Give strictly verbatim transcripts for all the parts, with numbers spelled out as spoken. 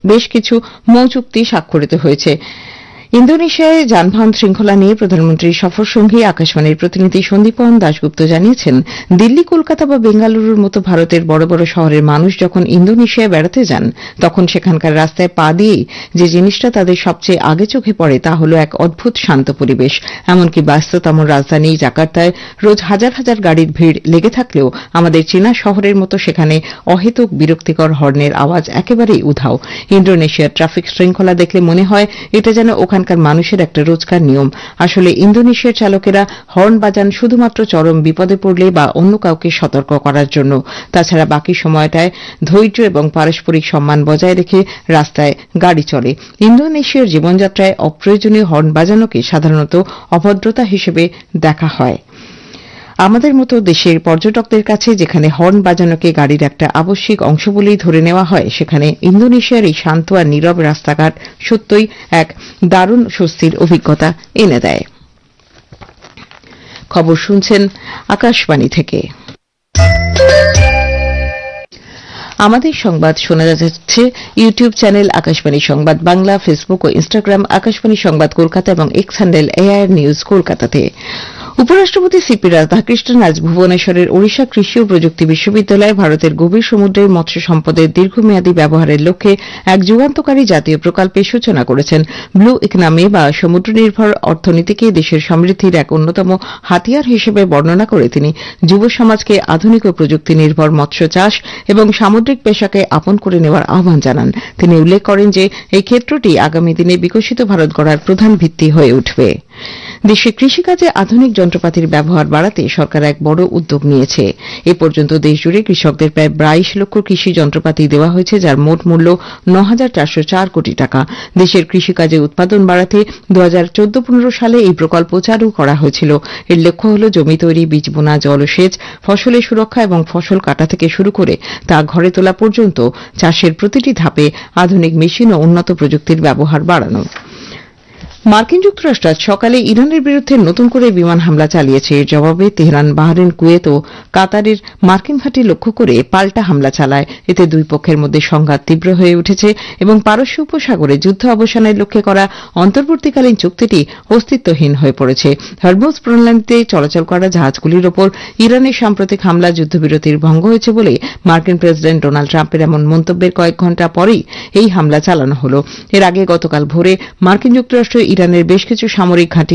বেশ কিছু মৌ চুক্তি স্বাক্ষরিত হয়েছে। ইন্দোনেশিয়ায় যানবাহন শৃঙ্খলা নিয়ে প্রধানমন্ত্রীর সফরসঙ্গী আকাশবাণীর প্রতিনিধি সন্দীপন দাশগুপ্ত জানিয়েছেন, দিল্লি, কলকাতা বা বেঙ্গালুরুর মতো ভারতের বড় বড় শহরের মানুষ যখন ইন্দোনেশিয়ায় বেড়াতে যান তখন সেখানকার রাস্তায় পা দিয়েই যে জিনিসটা তাদের সবচেয়ে আগে চোখে পড়ে তা হল এক অদ্ভুত শান্ত পরিবেশ। এমনকি ব্যস্ততম রাজধানী জাকার্তায় রোজ হাজার হাজার গাড়ির ভিড় লেগে থাকলেও আমাদের চীনা শহরের মতো সেখানে অহেতুক বিরক্তিকর হর্নের আওয়াজ একেবারেই উধাও। ইন্দোনেশিয়ার ট্রাফিক শৃঙ্খলা দেখলে মনে হয় এটা যেন ওখানকার মানুষের একটা রোজকার নিয়ম। আসলে ইন্দোনেশিয়ার চালকেরা হর্ন বাজান শুধুমাত্র চরম বিপদে পড়লে বা অন্য কাউকে সতর্ক করার জন্য। তাছাড়া বাকি সময়টায় ধৈর্য এবং পারস্পরিক সম্মান বজায় রেখে রাস্তায় গাড়ি চলে। ইন্দোনেশিয়ার জীবনযাত্রায় অপ্রয়োজনীয় হর্ন বাজানোকে সাধারণত অভদ্রতা হিসেবে দেখা হয়। আমাদের মতো দেশের পর্যটকদের কাছে যেখানে হর্ন বাজানোকে গাড়ির একটা আবশ্যিক অংশ বলেই ধরে নেওয়া হয়, সেখানে ইন্দোনেশিয়ার এই শান্ত আর নীরব রাস্তাঘাট সত্যই এক দারুণ স্বস্তির অভিজ্ঞতা এনে দেয়। খবর শুনছেন আকাশবাণী থেকে। আমাদের সংবাদ শোনা যাচ্ছে ইউটিউব চ্যানেল আকাশবাণী সংবাদ বাংলা, ফেসবুক ও ইনস্টাগ্রাম আকাশবাণী সংবাদ কলকাতা এবং এক্স হ্যান্ডেল এআইআর নিউজ কলকাতাতে। উপরাষ্ট্রপতি সিপি রাধাকৃষ্ণন আজ ভুবনেশ্বরের ওড়িশা কৃষি ও প্রযুক্তি বিশ্ববিদ্যালয়ে ভারতের গভীর সমুদ্রের মৎস্য সম্পদের দীর্ঘমেয়াদী ব্যবহারের লক্ষ্যে এক যুগান্তকারী জাতীয় প্রকল্পের সূচনা করেছেন। ব্লু ইকোনমি বা সমুদ্র নির্ভর অর্থনীতিকে দেশের সমৃদ্ধির এক অন্যতম হাতিয়ার হিসেবে বর্ণনা করে তিনি যুব সমাজকে আধুনিক ও প্রযুক্তি নির্ভর মৎস্য চাষ এবং সামুদ্রিক পেশাকে আপন করে নেওয়ার আহ্বান জানান। তিনি উল্লেখ করেন যে এই ক্ষেত্রটি আগামী দিনে বিকশিত ভারত গড়ার প্রধান ভিত্তি হয়ে উঠবে। দেশে কৃষিকাজে আধুনিক যন্ত্রপাতির ব্যবহার বাড়াতে সরকার এক বড় উদ্যোগ নিয়েছে। এ পর্যন্ত দেশজুড়ে কৃষকদের প্রায় বাইশ লক্ষ কৃষি যন্ত্রপাতি দেওয়া হয়েছে, যার মোট মূল্য ন হাজার চারশো চার কোটি টাকা। দেশের কৃষিকাজে উৎপাদন বাড়াতে দু হাজার চোদ্দ পনেরো সালে এই প্রকল্প চালু করা হয়েছিল। এর লক্ষ্য হল জমি তৈরি, বীজ বোনা, জলসেচ, ফসলের সুরক্ষা এবং ফসল কাটা থেকে শুরু করে তা ঘরে তোলা পর্যন্ত চাষের প্রতিটি ধাপে আধুনিক মেশিন ও উন্নত প্রযুক্তির ব্যবহার বাড়ানো। মার্কিন যুক্তরাষ্ট্র আজ সকালে ইরানের বিরুদ্ধে নতুন করে বিমান হামলা চালিয়েছে। এর জবাবে তেহরান, বাহরেন, কুয়েত ও কাতারের মার্কিন ঘাঁটি লক্ষ্য করে পাল্টা হামলা চালায়। এতে দুই পক্ষের মধ্যে সংঘাত তীব্র হয়ে উঠেছে এবং পারস্য উপসাগরে যুদ্ধ অবসানের লক্ষ্যে করা অন্তর্বর্তীকালীন চুক্তিটি অস্তিত্বহীন হয়ে পড়েছে। হরমুজ প্রণালীতে চলাচল করা জাহাজগুলির ওপর ইরানের সাম্প্রতিক হামলা যুদ্ধবিরতির ভঙ্গ হয়েছে বলে মার্কিন প্রেসিডেন্ট ডোনাল্ড ট্রাম্পের এমন মন্তব্যের কয়েক ঘণ্টা পরেই এই হামলা চালানো হল। এর আগে গতকাল ভোরে মার্কিন যুক্তরাষ্ট্র ইরানের বেশ কিছু সামরিক ঘাঁটি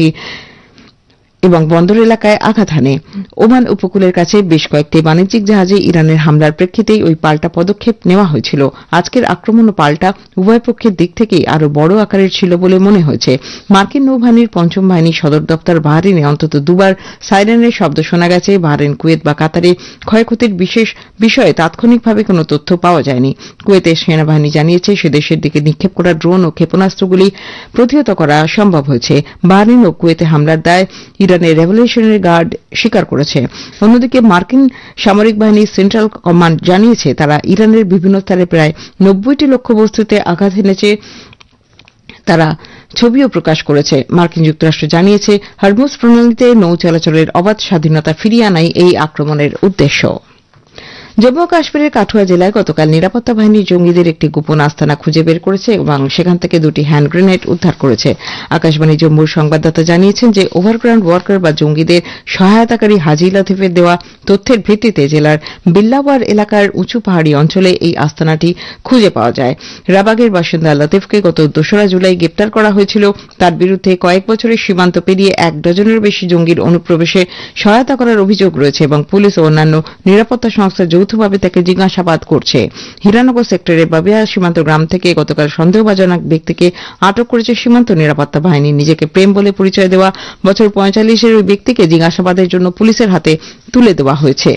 এবং বন্দর এলাকায় আঘাত হানে। ওমান উপকূলের কাছে বেশ কয়েকটি বাণিজ্যিক জাহাজে ইরানের হামলার প্রেক্ষিতেই ওই পাল্টা পদক্ষেপ নেওয়া হয়েছিল। আজকের আক্রমণ ও পাল্টা উভয় পক্ষের দিক থেকেই আরও বড় আকারের ছিল বলে মনে হয়েছে। মার্কিন নৌবাহিনীর পঞ্চম বাহিনীর সদর দপ্তর বাহরিনে অন্তত দুবার সাইরেনের শব্দ শোনা গেছে। বাহরেন, কুয়েত বা কাতারে ক্ষয়ক্ষতির বিশেষ বিষয়ে তাৎক্ষণিকভাবে কোনো তথ্য পাওয়া যায়নি। কুয়েতের সেনাবাহিনী জানিয়েছে সে দেশের দিকে নিক্ষেপ করা ড্রোন ও ক্ষেপণাস্ত্রগুলি প্রতিহত করা সম্ভব হয়েছে। বাহরিন ও কুয়েতে হামলার দায় ইরানের রেভলিউশনারি গার্ড স্বীকার করেছে। অন্যদিকে মার্কিন সামরিক বাহিনীর সেন্ট্রাল কমান্ড জানিয়েছে তারা ইরানের বিভিন্ন স্তরে প্রায় নব্বইটি লক্ষ্যবস্তুতে আঘাত হেনেছে। তারা ছবিও প্রকাশ করেছে। মার্কিন যুক্তরাষ্ট্র জানিয়েছে হরমুজ প্রণালীতে নৌ চলাচলের অবাধ স্বাধীনতা ফিরিয়ে আনাই এই আক্রমণের উদ্দেশ্য। জম্মু ও কাশ্মীরের কাঠুয়া জেলায় গতকাল নিরাপত্তা বাহিনী জঙ্গিদের একটি গোপন আস্তানা খুঁজে বের করেছে এবং সেখান থেকে দুটি হ্যান্ড গ্রেনেড উদ্ধার করেছে। আকাশবাণী জম্মুর সংবাদদাতা জানিয়েছেন যে ওভারগ্রাউন্ড ওয়ার্কার বা জঙ্গিদের সহায়তাকারী হাজি লতিফের দেওয়া তথ্যের ভিত্তিতে জেলার বিল্লাওয়ার এলাকার উঁচু পাহাড়ি অঞ্চলে এই আস্তানাটি খুঁজে পাওয়া যায়। রাবাগের বাসিন্দা লতিফকে গত দোসরা জুলাই গ্রেপ্তার করা হয়েছিল। তার বিরুদ্ধে কয়েক বছরের সীমান্ত পেরিয়ে এক ডজনেরও বেশি জঙ্গির অনুপ্রবেশে সহায়তা করার অভিযোগ রয়েছে এবং পুলিশ ও অন্যান্য নিরাপত্তা সংস্থা যৌথভাবে তাকে জিজ্ঞাসাবাদ করছে। হীরানগর সেক্টরের বাবিয়া সীমান্ত গ্রাম থেকে গতকাল সন্দেহভাজন এক ব্যক্তিকে আটক করেছে সীমান্ত নিরাপত্তা বাহিনী। নিজেকে প্রেম বলে পরিচয় দেওয়া বছর পঁয়তাল্লিশের ওই ব্যক্তিকে জিজ্ঞাসাবাদের জন্য পুলিশের হাতে তুলে দেওয়া হয়েছে।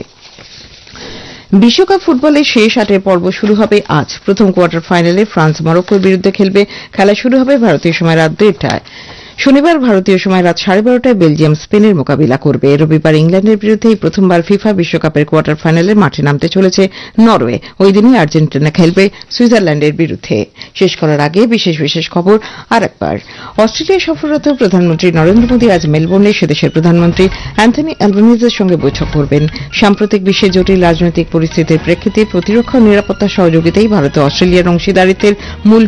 বিশ্বকাপ ফুটবলের শেষ আটের পর্ব শুরু হবে আজ। প্রথম কোয়ার্টার ফাইনালে ফ্রান্স মরক্কোর বিরুদ্ধে খেলবে। খেলা শুরু হবে ভারতীয় সময় রাত দেড়টায়। শনিবার ভারতীয় সময় রাত সাড়ে বারোটায় বেলজিয়াম স্পেনের মোকাবিলা করবে। রবিবার ইংল্যান্ডের বিরুদ্ধে এই প্রথমবার ফিফা বিশ্বকাপের কোয়ার্টার ফাইনালে মাঠে নামতে চলেছে নরওয়ে। ওই দিনই আর্জেন্টিনা খেলবে সুইজারল্যান্ডের বিরুদ্ধে। শেষ করার আগে বিশেষ বিশেষ খবর আর একবার। অস্ট্রেলিয়া সফররত প্রধানমন্ত্রী নরেন্দ্র মোদী আজ মেলবোর্নে সেদেশের প্রধানমন্ত্রী অ্যান্থনি অ্যালবানিজের সঙ্গে বৈঠক করবেন। সাম্প্রতিক বিশ্বে জটিল রাজনৈতিক পরিস্থিতির প্রেক্ষিতে প্রতিরক্ষা ও নিরাপত্তা সহযোগিতাই ভারত ও অস্ট্রেলিয়ার অংশীদারিত্বের মূল